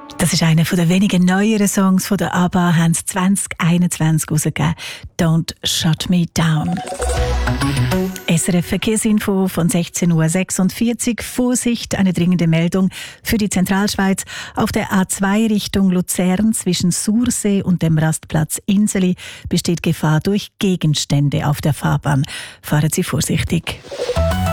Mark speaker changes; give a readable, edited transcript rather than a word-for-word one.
Speaker 1: Das ist einer der wenigen neueren Songs von der ABBA, haben sie 2021 rausgegeben. «Don't Shut Me Down». SRF Verkehrsinfo von 16.46 Uhr. Vorsicht, eine dringende Meldung für die Zentralschweiz. Auf der A2 Richtung Luzern zwischen Sursee und dem Rastplatz Inseli besteht Gefahr durch Gegenstände auf der Fahrbahn. Fahren Sie vorsichtig.